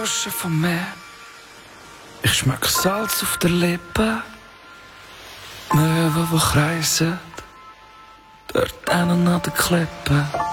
Rauschen vom Meer. Ich schmecke Salz auf der Lippe. Möwen, die kreisen, dort hinten an der Klippe.